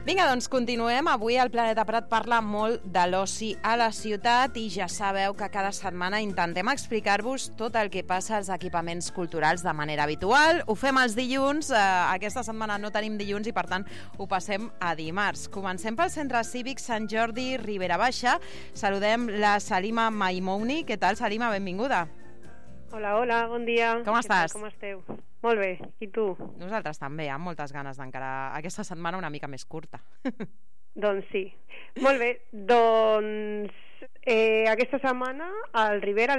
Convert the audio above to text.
Vinga, doncs continuem. Avui el Planeta Prat parla molt de l'oci a la ciutat i ja sabeu que cada setmana intentem explicar-vos tot el que passa als equipaments culturals de manera habitual. Ho fem els dilluns, aquesta setmana no tenim dilluns i per tant ho passem a dimarts. Comencem pel Centre Cívic Sant Jordi Ribera Baixa. Saludem la Salima Maimouni. Què tal, Salima? Benvinguda. Hola, bon dia. Com estàs? Com esteu? Molt bé, i tu? Nosaltres també, amb moltes ganes d'encarar aquesta setmana una mica més curta. Doncs sí. Molt bé, doncs aquesta setmana al Ribera